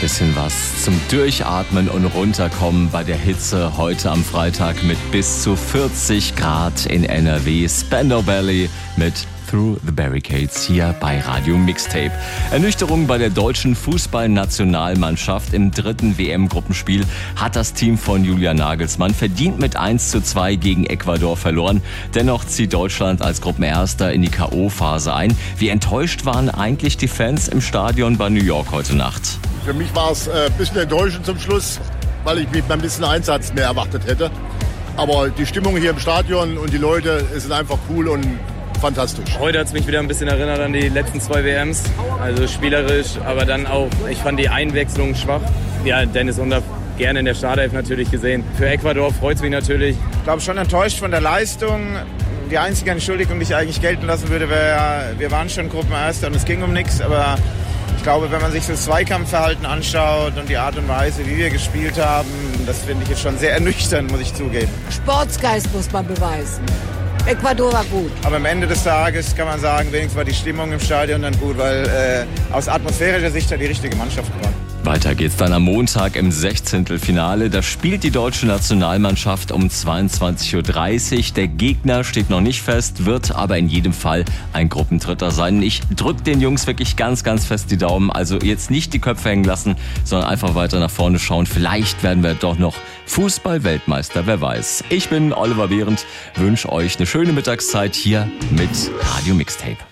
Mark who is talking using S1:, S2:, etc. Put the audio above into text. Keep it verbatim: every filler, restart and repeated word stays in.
S1: bisschen was zum Durchatmen und Runterkommen bei der Hitze heute am Freitag mit bis zu vierzig Grad in N R W. Spandau Ballet mit Through the Barricades hier bei Radio Mixtape. Ernüchterung bei der deutschen Fußballnationalmannschaft im dritten W M-Gruppenspiel hat das Team von Julian Nagelsmann verdient mit eins zu zwei gegen Ecuador verloren. Dennoch zieht Deutschland als Gruppenerster in die K O-Phase ein. Wie enttäuscht waren eigentlich die Fans im Stadion bei New York heute Nacht?
S2: Für mich war es ein bisschen enttäuschend zum Schluss, weil ich mich ein bisschen Einsatz mehr erwartet hätte. Aber die Stimmung hier im Stadion und die Leute sind einfach cool und fantastisch.
S3: Heute hat es mich wieder ein bisschen erinnert an die letzten zwei W Ms. Also spielerisch, aber dann auch, ich fand die Einwechslung schwach. Ja, Dennis Undaff gerne in der Startelf natürlich gesehen. Für Ecuador freut es mich natürlich.
S4: Ich glaube schon enttäuscht von der Leistung. Die einzige Entschuldigung, die ich eigentlich gelten lassen würde, wäre, wir waren schon Gruppenerster und es ging um nichts. Aber ich glaube, wenn man sich das Zweikampfverhalten anschaut und die Art und Weise, wie wir gespielt haben, das finde ich jetzt schon sehr ernüchternd, muss ich zugeben.
S5: Sportsgeist muss man beweisen. Ecuador war gut.
S4: Aber am Ende des Tages kann man sagen, wenigstens war die Stimmung im Stadion dann gut, weil äh, aus atmosphärischer Sicht hat die richtige Mannschaft gewonnen.
S1: Weiter geht's dann am Montag im Sechzehntelfinale. Da spielt die deutsche Nationalmannschaft um zweiundzwanzig Uhr dreißig. Der Gegner steht noch nicht fest, wird aber in jedem Fall ein Gruppendritter sein. Ich drücke den Jungs wirklich ganz, ganz fest die Daumen. Also jetzt nicht die Köpfe hängen lassen, sondern einfach weiter nach vorne schauen. Vielleicht werden wir doch noch Fußball-Weltmeister, wer weiß. Ich bin Oliver Behrendt, wünsche euch eine schöne Mittagszeit hier mit Radio Mixtape.